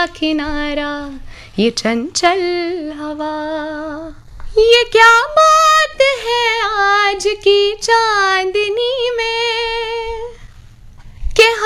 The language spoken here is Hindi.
किनारा ये चंचल हवा। ये क्या बात है आज की चांदनी